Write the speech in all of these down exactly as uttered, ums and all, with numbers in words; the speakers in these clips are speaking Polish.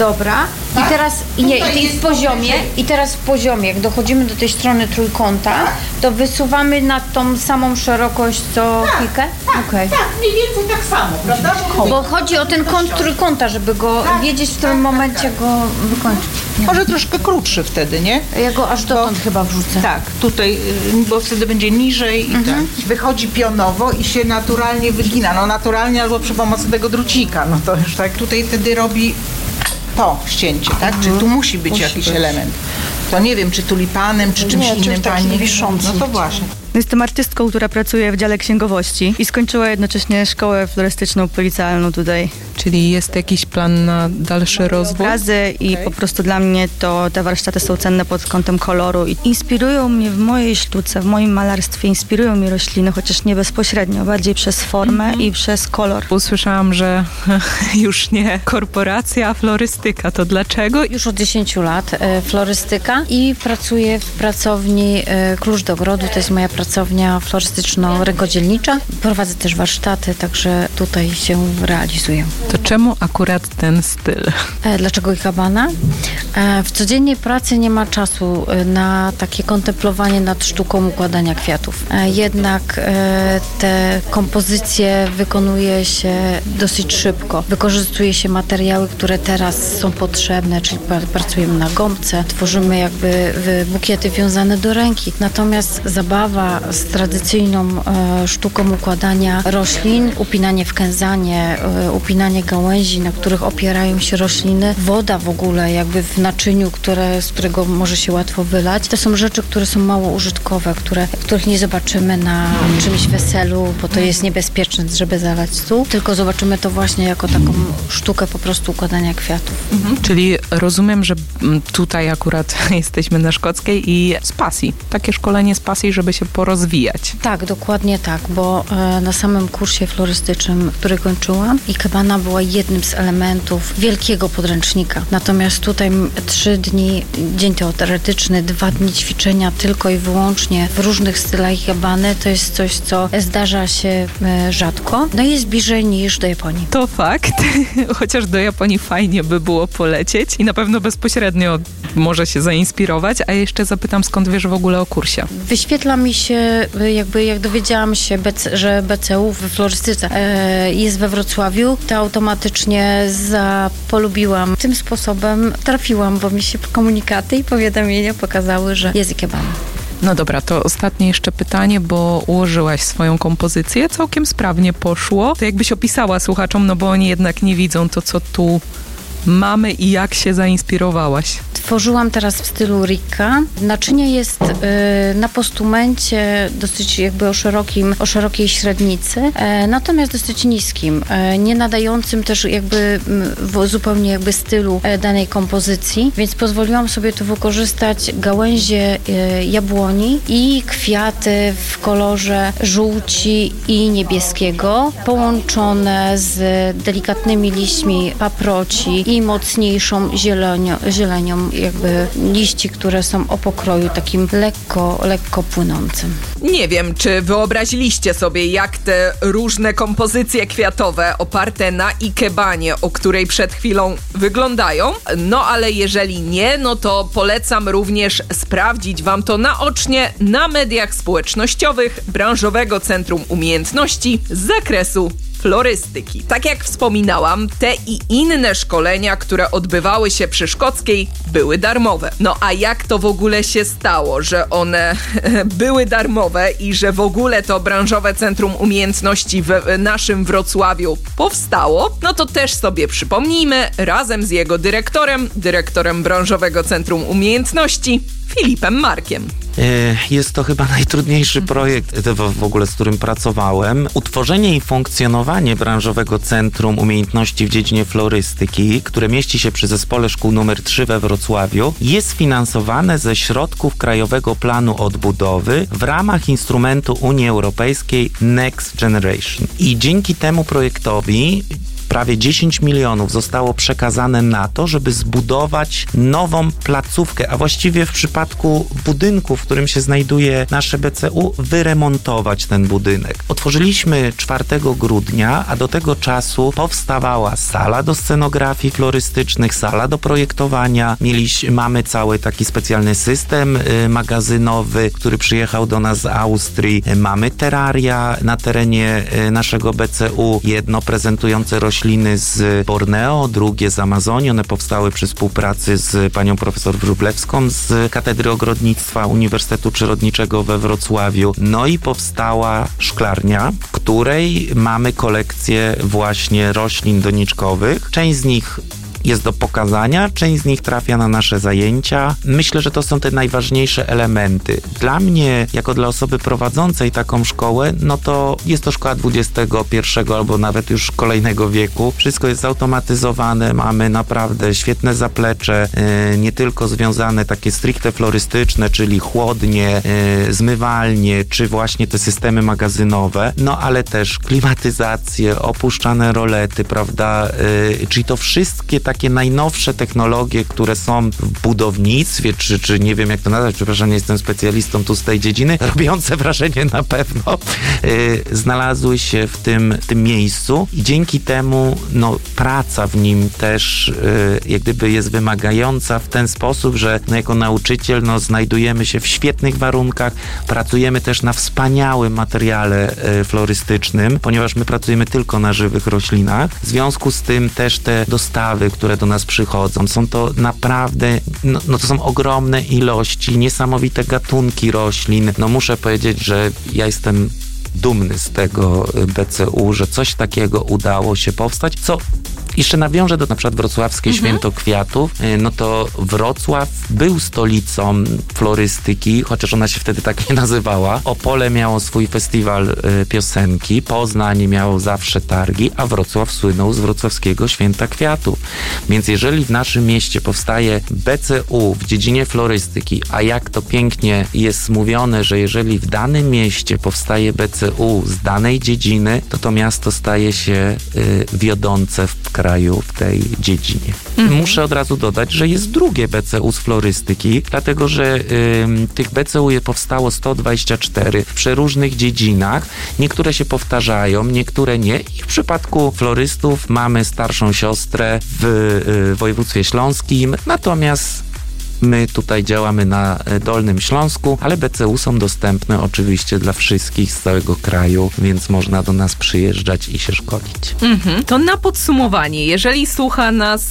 Dobra. Tak? I teraz i nie, Tutaj i jest w poziomie, powyżej. i teraz w poziomie, jak dochodzimy do tej strony trójkąta, Tak. to wysuwamy na tą samą szerokość co Tak, pikę? tak, Okej. tak, mniej więcej tak samo, prawda? Bo, Bo chodzi o ten kąt trójkąta, żeby go Tak, wiedzieć, w tak, którym tak, momencie tak. go wykończyć. Nie Może troszkę krótszy wtedy, nie? wiem. Ja go aż dotąd chyba wrzucę. Tak, tutaj, y, bo wtedy będzie niżej i tak. Wychodzi pionowo i się naturalnie wygina. No naturalnie albo przy pomocy tego drucika. No to już tak. Tutaj wtedy robi to ścięcie, tak? Czy tu musi być Musi jakiś być. element? To nie wiem, czy tulipanem, czy czymś Nie, czymś innym takim pani. wiszącym. No to właśnie. Jestem artystką, która pracuje w dziale księgowości i skończyła jednocześnie szkołę florystyczną policealną tutaj. Czyli jest jakiś plan na dalszy rozwój? Obrazy i po prostu dla mnie to te warsztaty są cenne pod kątem koloru i inspirują mnie w mojej sztuce, w moim malarstwie, inspirują mnie rośliny, chociaż nie bezpośrednio, bardziej przez formę i przez kolor. Usłyszałam, że już nie korporacja, a florystyka. To dlaczego? Już od dziesięciu lat e, florystyka i pracuję w pracowni e, Klucz do Ogrodu. To jest moja pracownia florystyczno-rękodzielnicza. Prowadzę też warsztaty, także tutaj się realizuję. To czemu akurat ten styl? E, dlaczego ikebana? E, w codziennej pracy nie ma czasu e, na takie kontemplowanie nad sztuką układania kwiatów. E, jednak e, te kompozycje wykonuje się dosyć szybko. Wykorzystuje się materiały, które teraz są potrzebne, czyli pra- pracujemy na gąbce, tworzymy jakby w- bukiety wiązane do ręki. Natomiast zabawa z tradycyjną e, sztuką układania roślin, upinanie w kęzanie, e, upinanie gałęzi, na których opierają się rośliny, woda w ogóle jakby w naczyniu, które, z którego może się łatwo wylać. To są rzeczy, które są mało użytkowe, które, których nie zobaczymy na czymś weselu, bo to jest niebezpieczne, żeby zalać stół, tylko zobaczymy to właśnie jako taką sztukę po prostu układania kwiatów. Mhm. Czyli rozumiem, że mm, tutaj akurat jesteśmy na Szkockiej i z pasji. Takie szkolenie z pasji, żeby się porozwijać. Tak, dokładnie tak, bo e, na samym kursie florystycznym, który kończyłam, ikebana była jednym z elementów wielkiego podręcznika. Natomiast tutaj m, trzy dni, dzień teoretyczny, dwa dni ćwiczenia tylko i wyłącznie w różnych stylach ikebany, to jest coś, co zdarza się e, rzadko. No i jest bliżej niż do Japonii. To fakt, chociaż do Japonii fajnie by było polecieć i na pewno bezpośrednio może się zainspirować, a jeszcze zapytam, skąd wiesz w ogóle o kursie? Wyświetla mi się, jakby jak dowiedziałam się, że B C U w florystyce e, jest we Wrocławiu, to automatycznie za, polubiłam. Tym sposobem trafiłam, bo mi się komunikaty i powiadomienia pokazały, że jest ikebana. No dobra, to ostatnie jeszcze pytanie, bo ułożyłaś swoją kompozycję, całkiem sprawnie poszło. To jakbyś opisała słuchaczom, no bo oni jednak nie widzą to, co tu mamy i jak się zainspirowałaś. Tworzyłam teraz w stylu Ricca. Naczynie jest y, na postumencie dosyć jakby o szerokim, o szerokiej średnicy, e, natomiast dosyć niskim, e, nie nadającym też jakby m, w zupełnie jakby stylu e, danej kompozycji, więc pozwoliłam sobie tu wykorzystać gałęzie e, jabłoni i kwiaty w kolorze żółci i niebieskiego, połączone z delikatnymi liśćmi paproci i mocniejszą zielenią, zielenią jakby liści, które są o pokroju takim lekko, lekko płynącym. Nie wiem, czy wyobraziliście sobie, jak te różne kompozycje kwiatowe oparte na ikebanie, o której przed chwilą wyglądają. No ale jeżeli nie, no to polecam również sprawdzić wam to naocznie na mediach społecznościowych Branżowego Centrum Umiejętności z zakresu florystyki. Tak jak wspominałam, te i inne szkolenia, które odbywały się przy Szkockiej, były darmowe. No a jak to w ogóle się stało, że one były darmowe i że w ogóle to Branżowe Centrum Umiejętności w naszym Wrocławiu powstało? No to też sobie przypomnijmy razem z jego dyrektorem, dyrektorem Branżowego Centrum Umiejętności, Filipem Markiem. Jest to chyba najtrudniejszy projekt w ogóle, z którym pracowałem. Utworzenie i funkcjonowanie Branżowego Centrum Umiejętności w dziedzinie florystyki, które mieści się przy Zespole Szkół numer trzy we Wrocławiu, jest finansowane ze środków Krajowego Planu Odbudowy w ramach instrumentu Unii Europejskiej Next Generation. I dzięki temu projektowi prawie dziesięć milionów zostało przekazane na to, żeby zbudować nową placówkę, a właściwie w przypadku budynku, w którym się znajduje nasze B C U, wyremontować ten budynek. Otworzyliśmy czwartego grudnia, a do tego czasu powstawała sala do scenografii florystycznych, sala do projektowania. Mieliśmy, mamy cały taki specjalny system y, magazynowy, który przyjechał do nas z Austrii. Mamy teraria na terenie y, naszego B C U, jedno prezentujące rośliny z Borneo, drugie z Amazonii. One powstały przy współpracy z panią profesor Wróblewską z Katedry Ogrodnictwa Uniwersytetu Przyrodniczego we Wrocławiu. No i powstała szklarnia, w której mamy kolekcję właśnie roślin doniczkowych. Część z nich jest do pokazania, część z nich trafia na nasze zajęcia. Myślę, że to są te najważniejsze elementy. Dla mnie, jako dla osoby prowadzącej taką szkołę, no to jest to szkoła dwudziestego pierwszego albo nawet już kolejnego wieku. Wszystko jest zautomatyzowane, mamy naprawdę świetne zaplecze, yy, nie tylko związane takie stricte florystyczne, czyli chłodnie, yy, zmywalnie, czy właśnie te systemy magazynowe, no ale też klimatyzacje, opuszczane rolety, prawda, yy, czyli to wszystkie takie takie najnowsze technologie, które są w budownictwie, czy, czy nie wiem jak to nazwać, przepraszam, nie jestem specjalistą tu z tej dziedziny, robiące wrażenie na pewno, yy, znalazły się w tym, w tym miejscu i dzięki temu no, praca w nim też yy, jak gdyby jest wymagająca w ten sposób, że no, jako nauczyciel no, znajdujemy się w świetnych warunkach, pracujemy też na wspaniałym materiale yy, florystycznym, ponieważ my pracujemy tylko na żywych roślinach. W związku z tym też te dostawy, które do nas przychodzą. Są to naprawdę, no, no to są ogromne ilości, niesamowite gatunki roślin. No muszę powiedzieć, że ja jestem dumny z tego B C U, że coś takiego udało się powstać, co jeszcze nawiążę do na przykład wrocławskie mhm. Święto Kwiatów, no to Wrocław był stolicą florystyki, chociaż ona się wtedy tak nie nazywała. Opole miało swój festiwal y, piosenki, Poznań miało zawsze targi, a Wrocław słynął z wrocławskiego Święta Kwiatów. Więc jeżeli w naszym mieście powstaje B C U w dziedzinie florystyki, a jak to pięknie jest mówione, że jeżeli w danym mieście powstaje B C U z danej dziedziny, to to miasto staje się y, wiodące w kraju w tej dziedzinie. Mhm. Muszę od razu dodać, że jest drugie B C U z florystyki, dlatego że y, tych B C U powstało sto dwadzieścia cztery w przeróżnych dziedzinach. Niektóre się powtarzają, niektóre nie. I w przypadku florystów mamy starszą siostrę w y, województwie śląskim, natomiast my tutaj działamy na Dolnym Śląsku, ale B C U są dostępne oczywiście dla wszystkich z całego kraju, więc można do nas przyjeżdżać i się szkolić. Mhm. To na podsumowanie, jeżeli słucha nas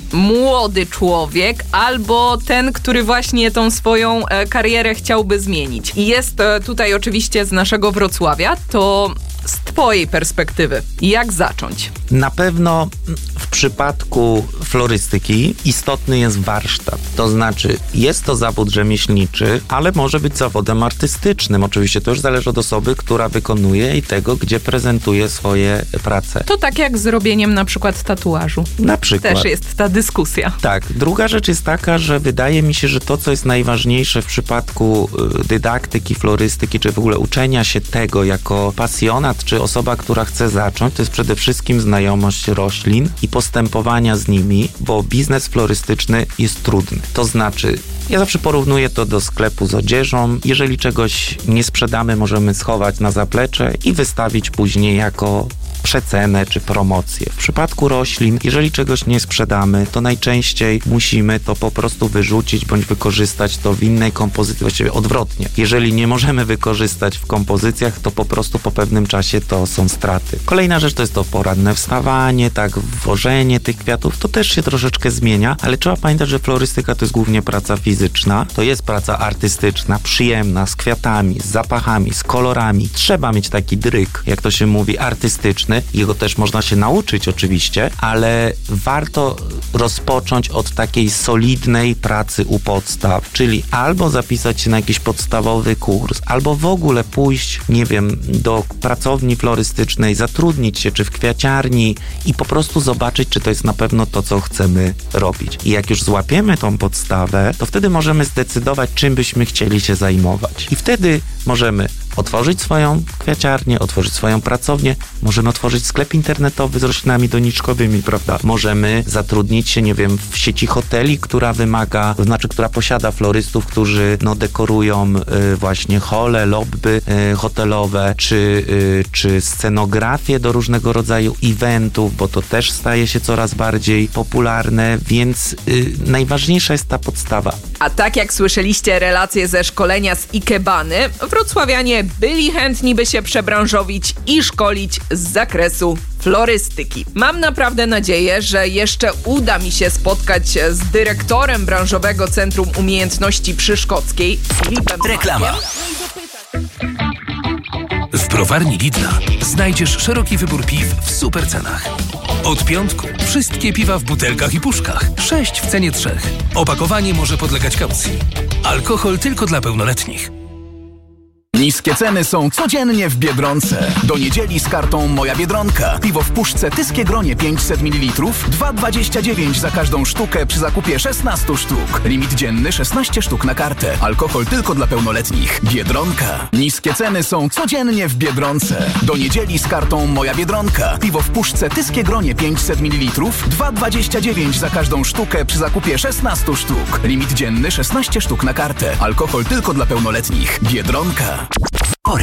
młody człowiek albo ten, który właśnie tą swoją e, karierę chciałby zmienić i jest e, tutaj oczywiście z naszego Wrocławia, to z twojej perspektywy, jak zacząć? Na pewno w przypadku florystyki istotny jest warsztat. To znaczy, jest to zawód rzemieślniczy, ale może być zawodem artystycznym. Oczywiście to już zależy od osoby, która wykonuje i tego, gdzie prezentuje swoje prace. To tak jak z robieniem na przykład tatuażu. Na przykład. Też jest ta dyskusja. Tak. Druga rzecz jest taka, że wydaje mi się, że to, co jest najważniejsze w przypadku dydaktyki, florystyki, czy w ogóle uczenia się tego jako pasjonat, czy osoba, która chce zacząć, to jest przede wszystkim znajomość roślin i postępowania z nimi, bo biznes florystyczny jest trudny. To znaczy, ja zawsze porównuję to do sklepu z odzieżą. Jeżeli czegoś nie sprzedamy, możemy schować na zaplecze i wystawić później jako przecenę czy promocję. W przypadku roślin, jeżeli czegoś nie sprzedamy, to najczęściej musimy to po prostu wyrzucić bądź wykorzystać to w innej kompozycji, właściwie odwrotnie. Jeżeli nie możemy wykorzystać w kompozycjach, to po prostu po pewnym czasie to są straty. Kolejna rzecz to jest to poranne wstawanie, tak, wożenie tych kwiatów, to też się troszeczkę zmienia, ale trzeba pamiętać, że florystyka to jest głównie praca fizyczna, to jest praca artystyczna, przyjemna, z kwiatami, z zapachami, z kolorami. Trzeba mieć taki dryk, jak to się mówi, artystyczny. Jego też można się nauczyć oczywiście, ale warto rozpocząć od takiej solidnej pracy u podstaw, czyli albo zapisać się na jakiś podstawowy kurs, albo w ogóle pójść, nie wiem, do pracowni florystycznej, zatrudnić się, czy w kwiaciarni i po prostu zobaczyć, czy to jest na pewno to, co chcemy robić. I jak już złapiemy tą podstawę, to wtedy możemy zdecydować, czym byśmy chcieli się zajmować. I wtedy możemy otworzyć swoją kwiaciarnię, otworzyć swoją pracownię, możemy otworzyć sklep internetowy z roślinami doniczkowymi, prawda? Możemy zatrudnić się, nie wiem, w sieci hoteli, która wymaga, to znaczy, która posiada florystów, którzy no, dekorują y, właśnie hole, lobby y, hotelowe, czy, y, czy scenografię do różnego rodzaju eventów, bo to też staje się coraz bardziej popularne, więc y, najważniejsza jest ta podstawa. A tak jak słyszeliście relacje ze szkolenia z Ikebany, wrocławianie byli chętni, by się przebranżowić i szkolić z zakresu florystyki. Mam naprawdę nadzieję, że jeszcze uda mi się spotkać z dyrektorem branżowego Centrum Umiejętności przy Szkockiej, Filipem. Reklama. W browarni Lidla znajdziesz szeroki wybór piw w super cenach. Od piątku wszystkie piwa w butelkach i puszkach. Sześć w cenie trzech. Opakowanie może podlegać kaucji. Alkohol tylko dla pełnoletnich. Niskie ceny są codziennie w Biedronce. Do niedzieli z kartą Moja Biedronka. Piwo w puszce Tyskie Gronie pięćset mililitrów, dwa dwadzieścia dziewięć za każdą sztukę przy zakupie szesnaście sztuk. Limit dzienny szesnaście sztuk na kartę. Alkohol tylko dla pełnoletnich. Biedronka. Niskie ceny są codziennie w Biedronce. Do niedzieli z kartą Moja Biedronka. Piwo w puszce Tyskie Gronie pięćset mililitrów, dwa dwadzieścia dziewięć za każdą sztukę przy zakupie szesnaście sztuk. Limit dzienny szesnaście sztuk na kartę. Alkohol tylko dla pełnoletnich. Biedronka.